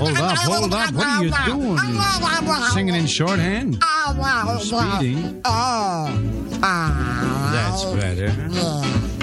Hold up, hold up. What are you doing? You're singing in shorthand? You're speeding. That's better.